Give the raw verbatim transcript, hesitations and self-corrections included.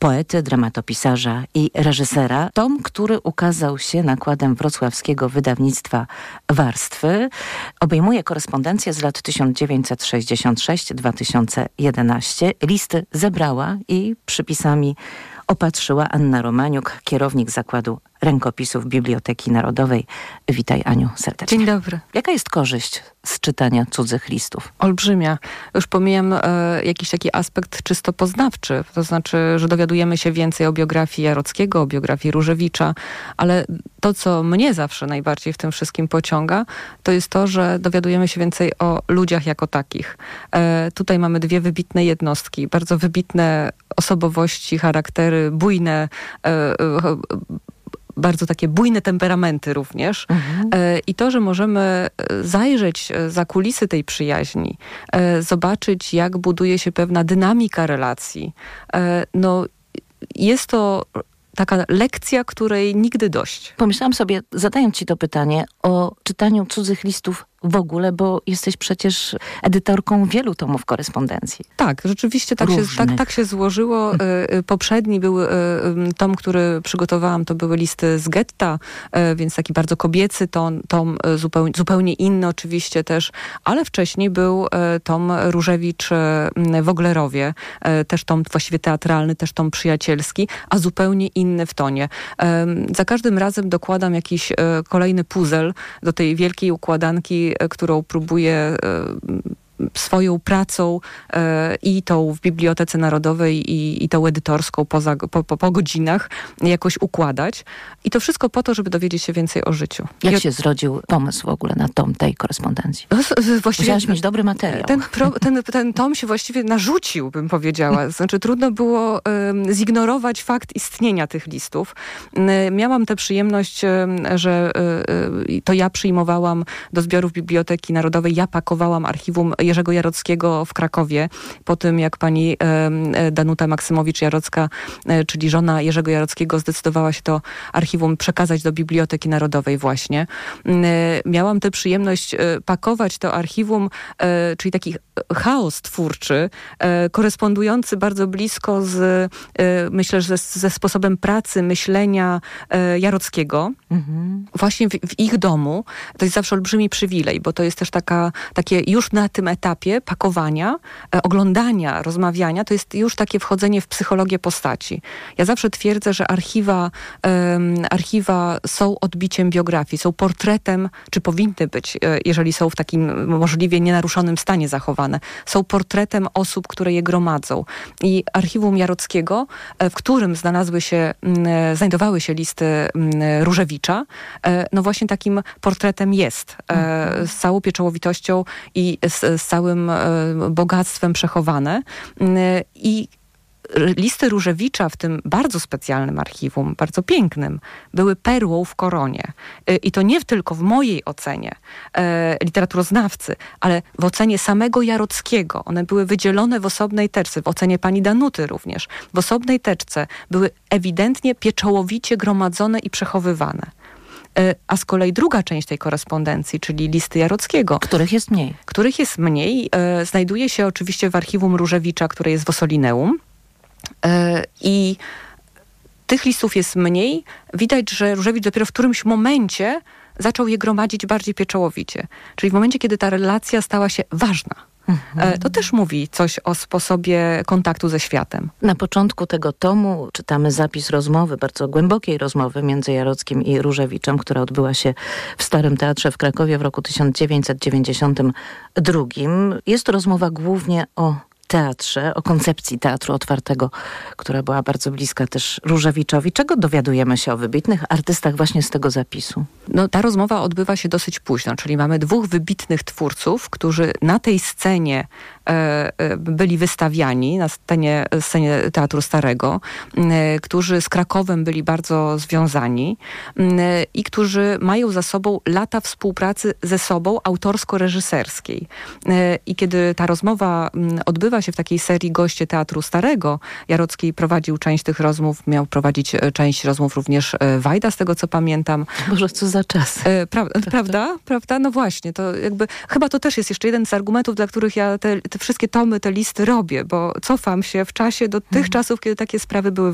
poety, dramatopisarza i reżysera. Tom, który ukazał się nakładem wrocławskiego wydawnictwa Warstwy, obejmuje korespondencję z lat tysiąc dziewięćset sześćdziesiąt sześć do dwa tysiące jedenaście. Listy zebrała i przypisami opatrzyła Anna Romaniuk, kierownik Zakładu Rękopisów Biblioteki Narodowej. Witaj, Aniu, serdecznie. Dzień dobry. Jaka jest korzyść z czytania cudzych listów? Olbrzymia. Już pomijam e, jakiś taki aspekt czysto poznawczy, to znaczy, że dowiadujemy się więcej o biografii Jarockiego, o biografii Różewicza, ale to, co mnie zawsze najbardziej w tym wszystkim pociąga, to jest to, że dowiadujemy się więcej o ludziach jako takich. E, tutaj mamy dwie wybitne jednostki, bardzo wybitne osobowości, charaktery, bujne, e, e, bardzo takie bujne temperamenty również. Mhm. E, I to, że możemy zajrzeć za kulisy tej przyjaźni, e, zobaczyć, jak buduje się pewna dynamika relacji, e, no jest to taka lekcja, której nigdy dość. Pomyślałam sobie, zadając ci to pytanie o czytaniu cudzych listów w ogóle, bo jesteś przecież edytorką wielu tomów korespondencji. Tak, rzeczywiście tak, się, tak, tak się złożyło. Poprzedni był tom, który przygotowałam, to były listy z getta, więc taki bardzo kobiecy tom, tom zupełnie, zupełnie inny oczywiście też, ale wcześniej był tom Różewicz w Oglerowie, też tom właściwie teatralny, też tom przyjacielski, a zupełnie inny w tonie. Za każdym razem dokładam jakiś kolejny puzzle do tej wielkiej układanki, którą próbuję swoją pracą e, i tą w Bibliotece Narodowej i, i tą edytorską poza, po, po, po godzinach jakoś układać. I to wszystko po to, żeby dowiedzieć się więcej o życiu. Jak I się zrodził pomysł w ogóle na tom tej korespondencji? Właściwie musiałaś mieć dobry materiał. Ten, pro, ten, ten tom się właściwie narzucił, bym powiedziała. Znaczy trudno było um, zignorować fakt istnienia tych listów. Um, miałam tę przyjemność, um, że um, to ja przyjmowałam do zbiorów Biblioteki Narodowej, ja pakowałam archiwum Jerzego Jarockiego w Krakowie, po tym jak pani e, Danuta Maksymowicz-Jarocka, e, czyli żona Jerzego Jarockiego, zdecydowała się to archiwum przekazać do Biblioteki Narodowej właśnie. E, miałam tę przyjemność e, pakować to archiwum, e, czyli taki chaos twórczy, e, korespondujący bardzo blisko z, e, myślę, że ze, ze sposobem pracy, myślenia e, Jarockiego. Mhm. Właśnie w, w ich domu. To jest zawsze olbrzymi przywilej, bo to jest też taka, takie już na tym etapie pakowania, e, oglądania, rozmawiania, to jest już takie wchodzenie w psychologię postaci. Ja zawsze twierdzę, że archiwa, e, archiwa są odbiciem biografii, są portretem, czy powinny być, e, jeżeli są w takim możliwie nienaruszonym stanie zachowane, są portretem osób, które je gromadzą. I archiwum Jarockiego, e, w którym znalazły się, e, znajdowały się listy e, Różewicza, e, no właśnie takim portretem jest. E, z całą pieczołowitością i z, z całym e, bogactwem przechowane. E, I listy Różewicza w tym bardzo specjalnym archiwum, bardzo pięknym, były perłą w koronie. E, I to nie tylko w mojej ocenie e, literaturoznawcy, ale w ocenie samego Jarockiego. One były wydzielone w osobnej teczce, w ocenie pani Danuty również. W osobnej teczce były ewidentnie pieczołowicie gromadzone i przechowywane. A z kolei druga część tej korespondencji, czyli listy Jarockiego, których jest mniej, których jest mniej, e, znajduje się oczywiście w archiwum Różewicza, które jest w Ossolineum. E, I tych listów jest mniej. Widać, że Różewicz dopiero w którymś momencie zaczął je gromadzić bardziej pieczołowicie. Czyli w momencie, kiedy ta relacja stała się ważna. Mhm. To też mówi coś o sposobie kontaktu ze światem. Na początku tego tomu czytamy zapis rozmowy, bardzo głębokiej rozmowy między Jarockim i Różewiczem, która odbyła się w Starym Teatrze w Krakowie w roku tysiąc dziewięćset dziewięćdziesiątym drugim. Jest to rozmowa głównie o teatrze, o koncepcji teatru otwartego, która była bardzo bliska też Różewiczowi. Czego dowiadujemy się o wybitnych artystach właśnie z tego zapisu? No, ta rozmowa odbywa się dosyć późno, czyli mamy dwóch wybitnych twórców, którzy na tej scenie e, e, byli wystawiani, na scenie, scenie Teatru Starego, e, którzy z Krakowem byli bardzo związani e, i którzy mają za sobą lata współpracy ze sobą autorsko-reżyserskiej. E, I kiedy ta rozmowa odbywa się w takiej serii Goście Teatru Starego, Jarocki prowadził część tych rozmów, miał prowadzić część rozmów również Wajda, z tego co pamiętam. Boże, co za czas. E, pra, prawda? Prawda? No właśnie, to jakby, chyba to też jest jeszcze jeden z argumentów, dla których ja te, te wszystkie tomy, te listy robię, bo cofam się w czasie do tych hmm. czasów, kiedy takie sprawy były